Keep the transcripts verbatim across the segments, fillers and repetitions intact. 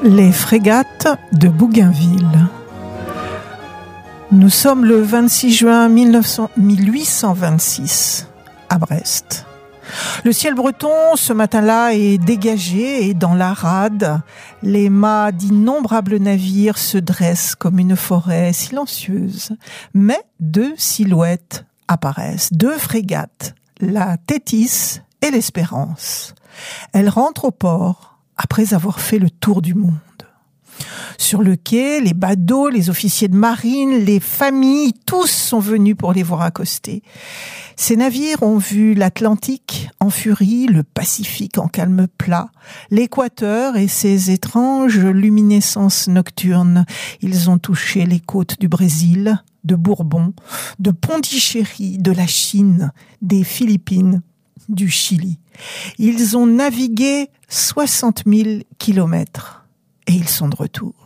Les frégates de Bougainville. Nous sommes le vingt-six juin mille huit cent vingt-six à Brest. Le ciel breton, ce matin-là, est dégagé et dans la rade, les mâts d'innombrables navires se dressent comme une forêt silencieuse. Mais deux silhouettes apparaissent, deux frégates, la Thétis et l'Espérance. Elles rentrent au port après avoir fait le tour du monde. Sur le quai, les badauds, les officiers de marine, les familles, tous sont venus pour les voir accoster. Ces navires ont vu l'Atlantique en furie, le Pacifique en calme plat, l'Équateur et ses étranges luminescences nocturnes. Ils ont touché les côtes du Brésil, de Bourbon, de Pondichéry, de la Chine, des Philippines, du Chili. Ils ont navigué soixante mille kilomètres et ils sont de retour.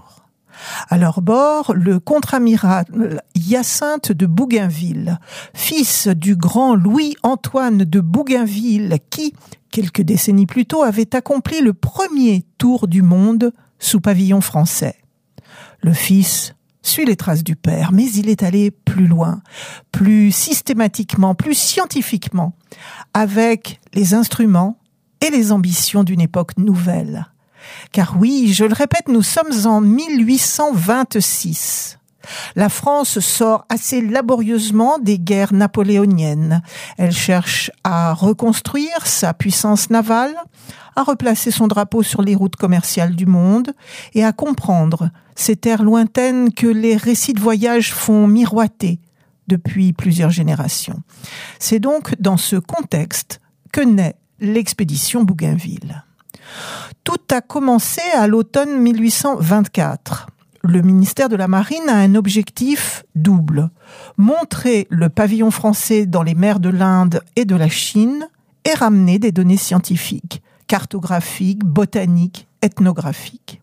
À leur bord, le contre-amiral Hyacinthe de Bougainville, fils du grand Louis-Antoine de Bougainville qui, quelques décennies plus tôt, avait accompli le premier tour du monde sous pavillon français. Le fils suit les traces du père, mais il est allé plus loin, plus systématiquement, plus scientifiquement, avec les instruments et les ambitions d'une époque nouvelle. Car oui, je le répète, nous sommes en mille huit cent vingt-six. La France sort assez laborieusement des guerres napoléoniennes. Elle cherche à reconstruire sa puissance navale, à replacer son drapeau sur les routes commerciales du monde et à comprendre ces terres lointaines que les récits de voyage font miroiter depuis plusieurs générations. C'est donc dans ce contexte que naît l'expédition Bougainville. Tout a commencé à l'automne mille huit cent vingt-quatre. Le ministère de la Marine a un objectif double. Montrer le pavillon français dans les mers de l'Inde et de la Chine et ramener des données scientifiques, cartographiques, botaniques, ethnographiques.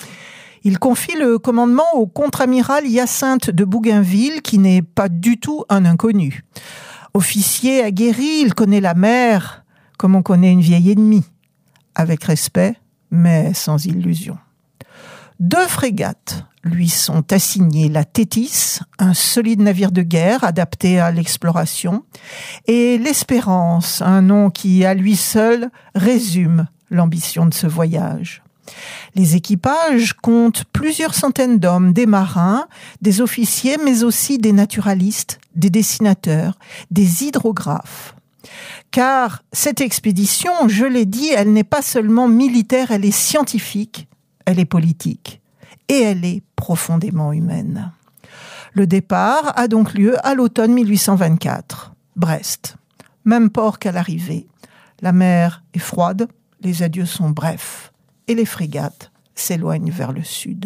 Il confie le commandement au contre-amiral Hyacinthe de Bougainville, qui n'est pas du tout un inconnu. Officier aguerri, il connaît la mer comme on connaît une vieille ennemie, avec respect, mais sans illusion. Deux frégates lui sont assignées, la Thétis, un solide navire de guerre adapté à l'exploration, et l'Espérance, un nom qui, à lui seul, résume l'ambition de ce voyage. Les équipages comptent plusieurs centaines d'hommes, des marins, des officiers, mais aussi des naturalistes, des dessinateurs, des hydrographes. Car cette expédition, je l'ai dit, elle n'est pas seulement militaire, elle est scientifique, elle est politique et elle est profondément humaine. Le départ a donc lieu à l'automne mille huit cent vingt-quatre. Brest, même port qu'à l'arrivée. La mer est froide, les adieux sont brefs et les frégates s'éloignent vers le sud.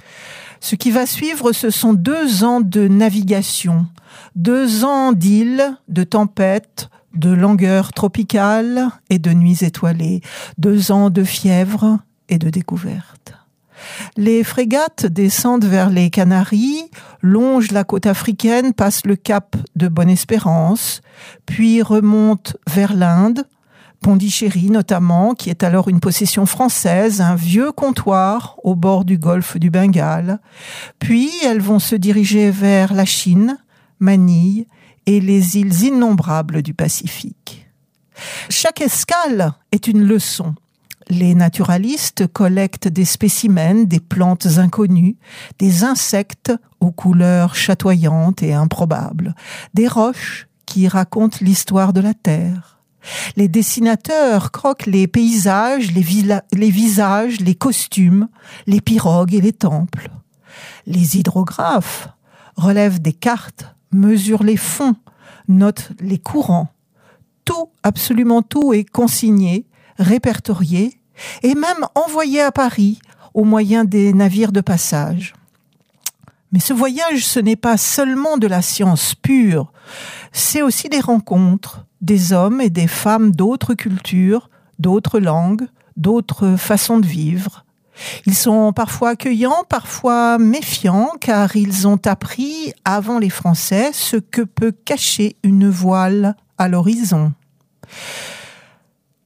Ce qui va suivre, ce sont deux ans de navigation, deux ans d'îles, de tempêtes, de langueurs tropicales et de nuits étoilées, deux ans de fièvre et de découvertes. Les frégates descendent vers les Canaries, longent la côte africaine, passent le cap de Bonne-Espérance, puis remontent vers l'Inde, Pondichéry notamment, qui est alors une possession française, un vieux comptoir au bord du golfe du Bengale. Puis elles vont se diriger vers la Chine, Manille, et les îles innombrables du Pacifique. Chaque escale est une leçon. Les naturalistes collectent des spécimens, des plantes inconnues, des insectes aux couleurs chatoyantes et improbables, des roches qui racontent l'histoire de la Terre. Les dessinateurs croquent les paysages, les, vila- les visages, les costumes, les pirogues et les temples. Les hydrographes relèvent des cartes, mesurent les fonds, notent les courants. Tout, absolument tout est consigné, répertorié et même envoyé à Paris au moyen des navires de passage. Mais ce voyage, ce n'est pas seulement de la science pure, c'est aussi des rencontres, des hommes et des femmes d'autres cultures, d'autres langues, d'autres façons de vivre. Ils sont parfois accueillants, parfois méfiants, car ils ont appris avant les Français ce que peut cacher une voile à l'horizon.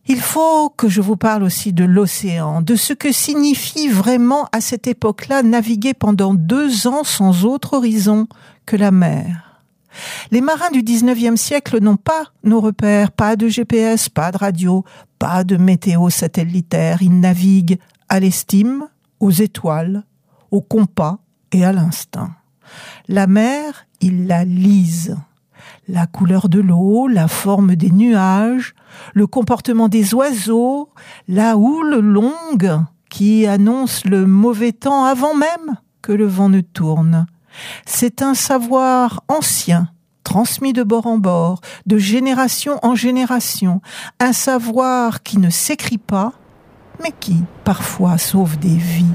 Il faut que je vous parle aussi de l'océan, de ce que signifie vraiment à cette époque-là naviguer pendant deux ans sans autre horizon que la mer. Les marins du dix-neuvième siècle n'ont pas nos repères, pas de G P S, pas de radio, pas de météo satellitaire. Ils naviguent à l'estime, aux étoiles, au compas et à l'instinct. La mer, ils la lisent. La couleur de l'eau, la forme des nuages, le comportement des oiseaux, la houle longue qui annonce le mauvais temps avant même que le vent ne tourne. C'est un savoir ancien, transmis de bord en bord, de génération en génération, un savoir qui ne s'écrit pas, mais qui, parfois, sauve des vies.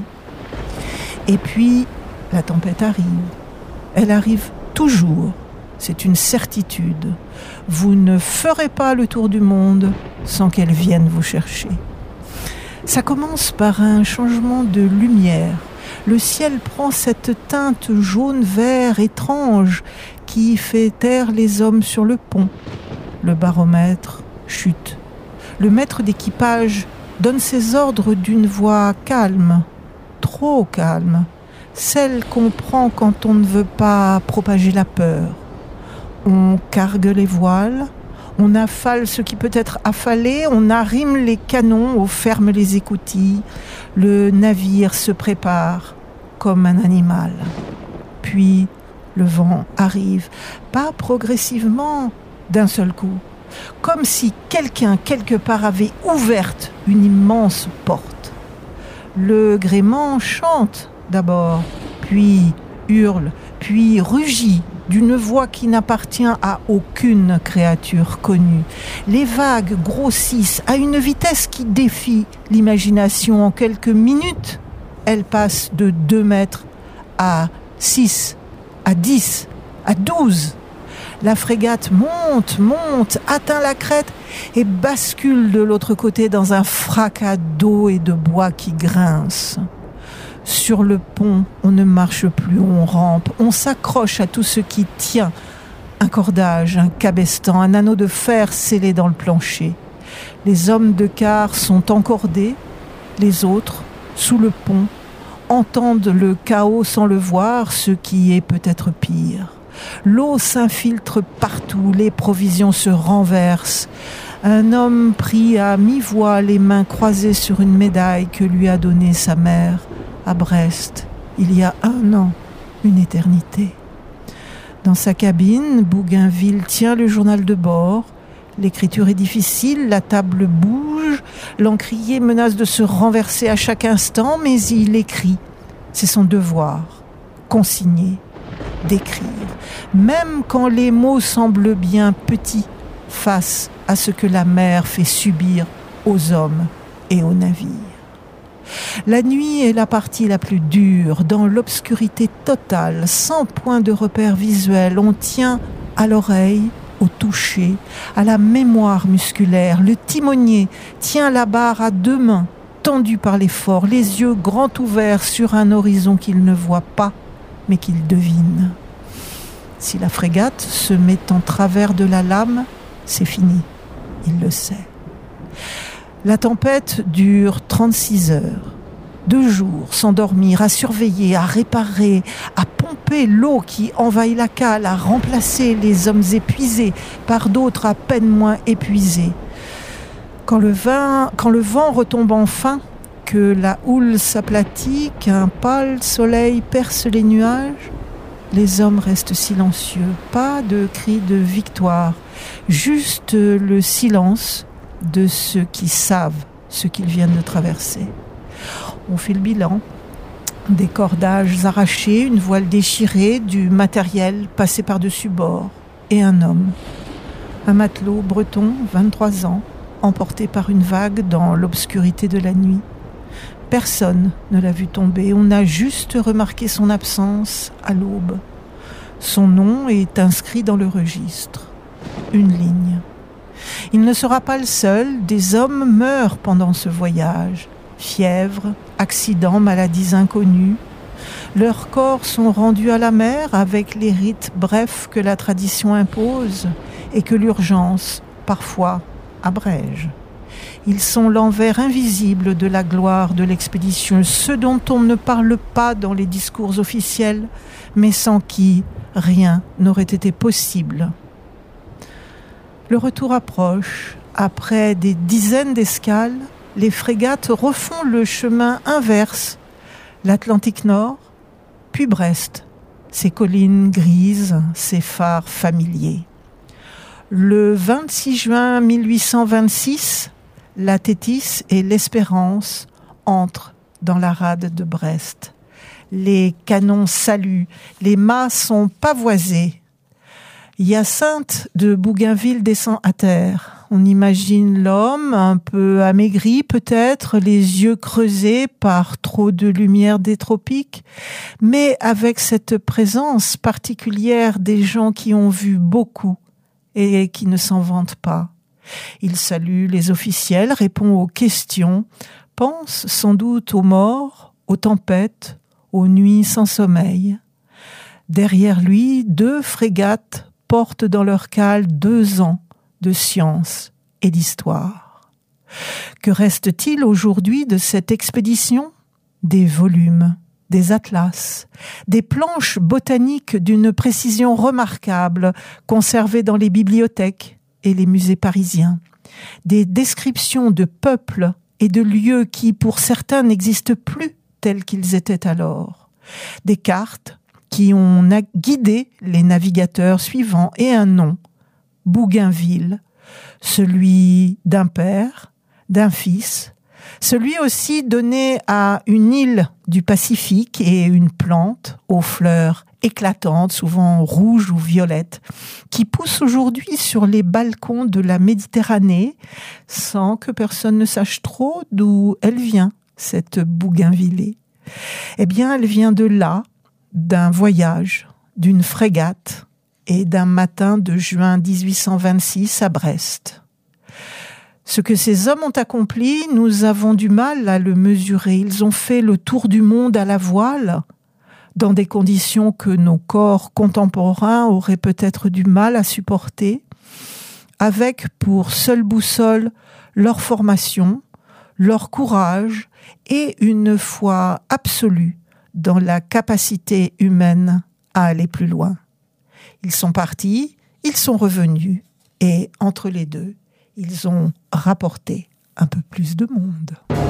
Et puis, la tempête arrive. Elle arrive toujours. C'est une certitude. Vous ne ferez pas le tour du monde sans qu'elle vienne vous chercher. Ça commence par un changement de lumière. Le ciel prend cette teinte jaune-vert étrange qui fait taire les hommes sur le pont. Le baromètre chute. Le maître d'équipage donne ses ordres d'une voix calme, trop calme, celle qu'on prend quand on ne veut pas propager la peur. On cargue les voiles, on affale ce qui peut être affalé, on arrime les canons, on ferme les écoutilles. Le navire se prépare comme un animal. Puis le vent arrive, pas progressivement, d'un seul coup, comme si quelqu'un quelque part avait ouverte une immense porte. Le gréement chante d'abord, puis hurle, puis rugit d'une voix qui n'appartient à aucune créature connue. Les vagues grossissent à une vitesse qui défie l'imagination. En quelques minutes, elles passent de deux mètres à six, à dix, à douze. La frégate monte, monte, atteint la crête et bascule de l'autre côté dans un fracas d'eau et de bois qui grince. Sur le pont, on ne marche plus, on rampe, on s'accroche à tout ce qui tient. Un cordage, un cabestan, un anneau de fer scellé dans le plancher. Les hommes de quart sont encordés, les autres, sous le pont, entendent le chaos sans le voir, ce qui est peut-être pire. L'eau s'infiltre partout, les provisions se renversent. Un homme pris à mi-voix, les mains croisées sur une médaille que lui a donnée sa mère, à Brest, il y a un an, une éternité. Dans sa cabine, Bougainville tient le journal de bord. L'écriture est difficile, la table bouge, l'encrier menace de se renverser à chaque instant, mais il écrit. C'est son devoir, consigner, d'écrire, même quand les mots semblent bien petits face à ce que la mer fait subir aux hommes et aux navires. La nuit est la partie la plus dure, dans l'obscurité totale, sans point de repère visuel. On tient à l'oreille, au toucher, à la mémoire musculaire. Le timonier tient la barre à deux mains, tendu par l'effort, les yeux grands ouverts sur un horizon qu'il ne voit pas, mais qu'il devine. Si la frégate se met en travers de la lame, c'est fini, il le sait. La tempête dure trente-six heures. Deux jours sans dormir, à surveiller, à réparer, à pomper l'eau qui envahit la cale, à remplacer les hommes épuisés par d'autres à peine moins épuisés. Quand le, vin, quand le vent retombe enfin, que la houle s'aplatit, qu'un pâle soleil perce les nuages, les hommes restent silencieux. Pas de cri de victoire, juste le silence de ceux qui savent ce qu'ils viennent de traverser. On fait le bilan. Des cordages arrachés, une voile déchirée, du matériel passé par-dessus bord et un homme. Un matelot breton, vingt-trois ans, emporté par une vague dans l'obscurité de la nuit. Personne ne l'a vu tomber. On a juste remarqué son absence à l'aube. Son nom est inscrit dans le registre. Une ligne. Il ne sera pas le seul. Des hommes meurent pendant ce voyage. Fièvre, accidents, maladies inconnues. Leurs corps sont rendus à la mer avec les rites brefs que la tradition impose et que l'urgence, parfois, abrège. Ils sont l'envers invisible de la gloire de l'expédition, ceux dont on ne parle pas dans les discours officiels, mais sans qui rien n'aurait été possible. Le retour approche. Après des dizaines d'escales, les frégates refont le chemin inverse, l'Atlantique Nord, puis Brest, ses collines grises, ses phares familiers. Le vingt-six juin mille huit cent vingt-six, la Thétis et l'Espérance entrent dans la rade de Brest. Les canons saluent, les mâts sont pavoisés. Hyacinthe de Bougainville descend à terre. On imagine l'homme un peu amaigri peut-être, les yeux creusés par trop de lumière des tropiques, mais avec cette présence particulière des gens qui ont vu beaucoup et qui ne s'en vantent pas. Il salue les officiels, répond aux questions, pense sans doute aux morts, aux tempêtes, aux nuits sans sommeil. Derrière lui, deux frégates portent dans leur cale deux ans de science et d'histoire. Que reste-t-il aujourd'hui de cette expédition ? Des volumes, des atlas, des planches botaniques d'une précision remarquable conservées dans les bibliothèques et les musées parisiens, des descriptions de peuples et de lieux qui, pour certains, n'existent plus tels qu'ils étaient alors, des cartes qui ont guidé les navigateurs suivants et un nom, Bougainville, celui d'un père, d'un fils, celui aussi donné à une île du Pacifique et une plante aux fleurs éclatantes, souvent rouges ou violettes, qui pousse aujourd'hui sur les balcons de la Méditerranée sans que personne ne sache trop d'où elle vient, cette Bougainvillée. Eh bien, elle vient de là, d'un voyage, d'une frégate et d'un matin de juin dix-huit cent vingt-six à Brest. Ce que ces hommes ont accompli, nous avons du mal à le mesurer. Ils ont fait le tour du monde à la voile, dans des conditions que nos corps contemporains auraient peut-être du mal à supporter, avec pour seule boussole leur formation, leur courage et une foi absolue dans la capacité humaine à aller plus loin. Ils sont partis, ils sont revenus, et entre les deux, ils ont rapporté un peu plus de monde.